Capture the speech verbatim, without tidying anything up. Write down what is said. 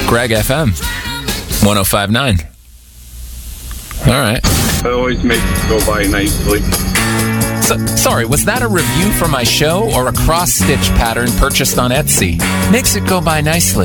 Greg F M, one oh five point nine. All right. It always makes it go by nicely. So, sorry, was that a review for my show or a cross-stitch pattern purchased on Etsy? Makes it go by nicely.